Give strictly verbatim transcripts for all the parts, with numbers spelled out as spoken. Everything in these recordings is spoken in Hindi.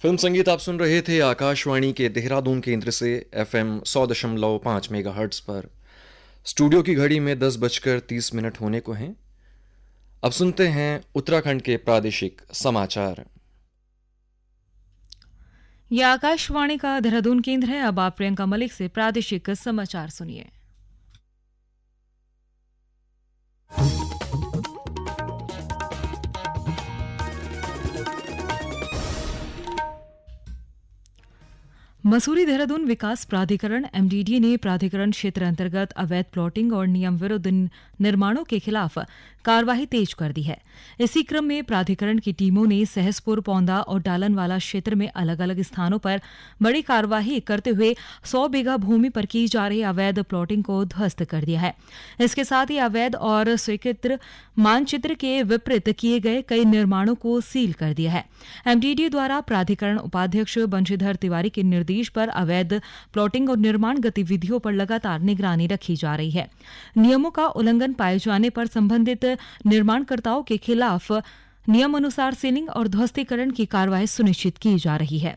फिल्म संगीत आप सुन रहे थे आकाशवाणी के देहरादून केंद्र से एफएम सौ दशमलव पाँच मेगा हर्ट्स पर। स्टूडियो की घड़ी में दस बजकर तीस मिनट होने को हैं। अब सुनते हैं उत्तराखंड के प्रादेशिक समाचार। यह आकाशवाणी का देहरादून केंद्र है। अब आप प्रियंका मलिक से प्रादेशिक समाचार सुनिए। मसूरी देहरादून विकास प्राधिकरण एमडीडीए ने प्राधिकरण क्षेत्र अंतर्गत अवैध प्लॉटिंग और नियम विरुद्ध निर्माणों के खिलाफ कार्रवाई तेज कर दी है। इसी क्रम में प्राधिकरण की टीमों ने सहसपुर, पौंदा और डालनवाला क्षेत्र में अलग अलग स्थानों पर बड़ी कार्रवाई करते हुए सौ बीघा भूमि पर की जा रही अवैध प्लॉटिंग को ध्वस्त कर दिया है। इसके साथ ही अवैध और स्वीकृत मानचित्र के विपरीत किए गए कई निर्माणों को सील कर दिया है। एमडीडीए द्वारा प्राधिकरण उपाध्यक्ष बंशीधर तिवारी के निर्देश पर अवैध प्लॉटिंग और निर्माण गतिविधियों पर लगातार निगरानी रखी जा रही है। नियमों का उल्लंघन पाए जाने पर संबंधित निर्माणकर्ताओं के खिलाफ नियमानुसार सीलिंग और ध्वस्तीकरण की कार्रवाई सुनिश्चित की जा रही है।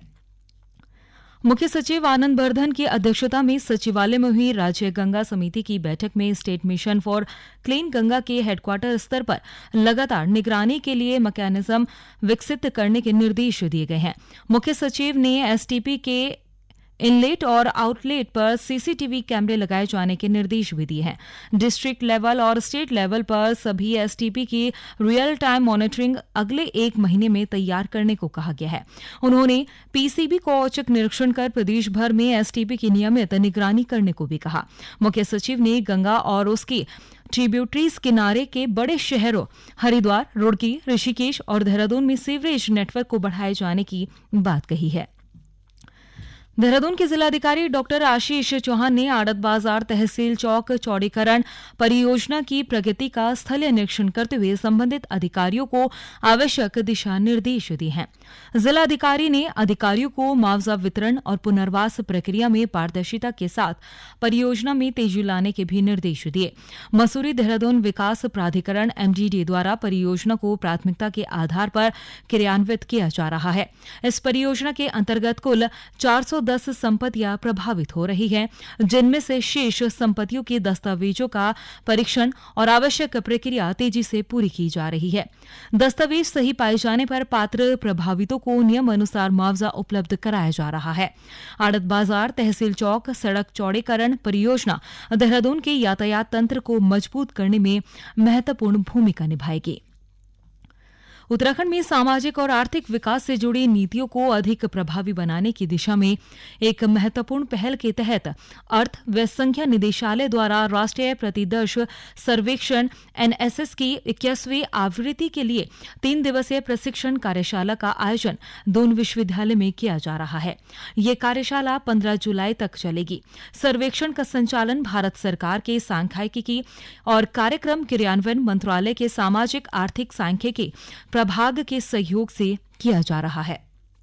मुख्य सचिव आनंद वर्धन की अध्यक्षता में सचिवालय में हुई राज्य गंगा समिति की बैठक में state mission for clean Ganga के हेडक्वार्टर स्तर पर लगातार निगरानी के लिए मैकेनिज्म विकसित करने के निर्देश दिए गए हैं। मुख्य सचिव ने एसटीपी के इनलेट और आउटलेट पर सीसीटीवी कैमरे लगाए जाने के निर्देश भी दिए हैं। डिस्ट्रिक्ट लेवल और स्टेट लेवल पर सभी एसटीपी की रियल टाइम मॉनिटरिंग अगले एक महीने में तैयार करने को कहा गया है। उन्होंने पीसीबी को औचक निरीक्षण कर प्रदेश भर में एसटीपी की नियमित निगरानी करने को भी कहा। मुख्य सचिव ने गंगा और उसकी ट्रिब्यूटरीज किनारे के बड़े शहरों हरिद्वार, रुड़की, ऋषिकेश और देहरादून में सीवरेज नेटवर्क को बढ़ाए जाने की बात कही है। देहरादून के जिलाधिकारी डॉक्टर आशीष चौहान ने आड़त बाजार तहसील चौक चौड़ीकरण परियोजना की प्रगति का स्थलीय निरीक्षण करते हुए संबंधित अधिकारियों को आवश्यक दिशा निर्देश दिए हैं। जिलाधिकारी ने अधिकारियों को मुआवजा वितरण और पुनर्वास प्रक्रिया में पारदर्शिता के साथ परियोजना में तेजी लाने के भी निर्देश दिए। मसूरी देहरादून विकास प्राधिकरण एमडीडीए द्वारा परियोजना को प्राथमिकता के आधार पर क्रियान्वित किया जा रहा है। इस परियोजना के अंतर्गत कुल चार सौ दस संपत्तियां प्रभावित हो रही हैं, जिनमें से शेष संपत्तियों के दस्तावेजों का परीक्षण और आवश्यक प्रक्रिया तेजी से पूरी की जा रही है। दस्तावेज सही पाए जाने पर पात्र प्रभावितों को नियम अनुसार मुआवजा उपलब्ध कराया जा रहा है। आड़त बाजार तहसील चौक सड़क चौड़ीकरण परियोजना देहरादून के यातायात तंत्र को मजबूत करने में महत्वपूर्ण भूमिका निभाएगी। उत्तराखंड में सामाजिक और आर्थिक विकास से जुड़ी नीतियों को अधिक प्रभावी बनाने की दिशा में एक महत्वपूर्ण पहल के तहत अर्थ व संख्या निदेशालय द्वारा राष्ट्रीय प्रतिदर्श सर्वेक्षण एनएसएस की इक्कीसवीं आवृत्ति के लिए तीन दिवसीय प्रशिक्षण कार्यशाला का आयोजन दून विश्वविद्यालय में किया जा रहा है। ये कार्यशाला पंद्रह जुलाई तक चलेगी। सर्वेक्षण का संचालन भारत सरकार के सांख्यिकी और कार्यक्रम क्रियान्वयन मंत्रालय के सामाजिक आर्थिक सांख्यिकी प्रभाग के सहयोग से किया जा रहा है।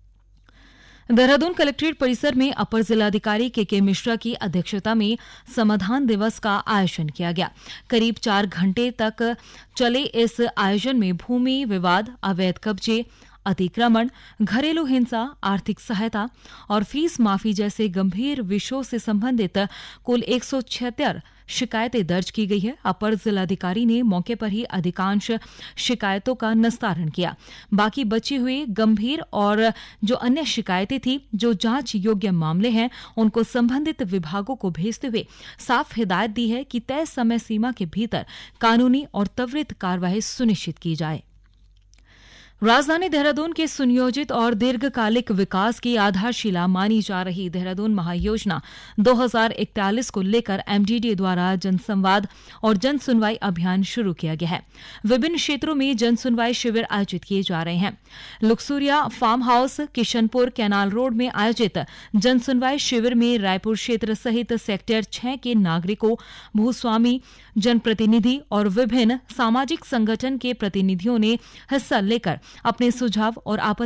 देहरादून कलेक्ट्रेट परिसर में अपर जिलाधिकारी के के मिश्रा की अध्यक्षता में समाधान दिवस का आयोजन किया गया। करीब चार घंटे तक चले इस आयोजन में भूमि विवाद, अवैध कब्जे, अतिक्रमण, घरेलू हिंसा, आर्थिक सहायता और फीस माफी जैसे गंभीर विषयों से संबंधित कुल एक सौ छिहत्तर शिकायतें दर्ज की गई है। अपर जिलाधिकारी ने मौके पर ही अधिकांश शिकायतों का निस्तारण किया। बाकी बची हुई गंभीर और जो अन्य शिकायतें थी जो जांच योग्य मामले हैं, उनको संबंधित विभागों को भेजते हुए साफ हिदायत दी है कि तय समय सीमा के भीतर कानूनी और त्वरित कार्रवाई सुनिश्चित की जाए। राजधानी देहरादून के सुनियोजित और दीर्घकालिक विकास की आधारशिला मानी जा रही देहरादून महायोजना दो हज़ार इकतालीस को लेकर एमडीडीए द्वारा जनसंवाद और जन सुनवाई अभियान शुरू किया गया है। विभिन्न क्षेत्रों में जन सुनवाई शिविर आयोजित किए जा रहे हैं। लुक्सूरिया farm house, Kishanpur, canal road में आयोजित जन सुनवाई शिविर में रायपुर क्षेत्र सहित सेक्टर छह के नागरिकों, भूस्वामी, जनप्रतिनिधि और विभिन्न सामाजिक संगठन के प्रतिनिधियों ने हिस्सा लेकर अपने सुझाव और आपत्ति